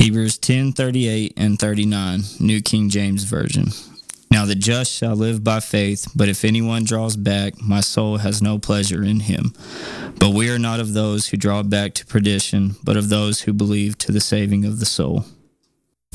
Hebrews 10:38 and 39, New King James Version. Now the just shall live by faith, but if anyone draws back, my soul has no pleasure in him. But we are not of those who draw back to perdition, but of those who believe to the saving of the soul.